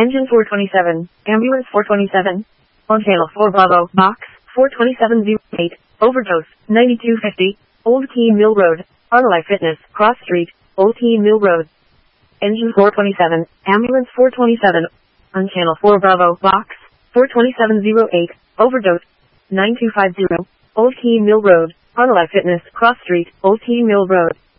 Engine 427, Ambulance 427. On channel 4 Bravo, Box 42708, Overdose 9250, Old Key Mill Road, Arlife Fitness, Cross Street, Old Key Mill Road. Engine 427, Ambulance 427. On channel 4 Bravo, Box 42708, Overdose 9250, Old Key Mill Road, Arlife Fitness, Cross Street, Old Key Mill Road.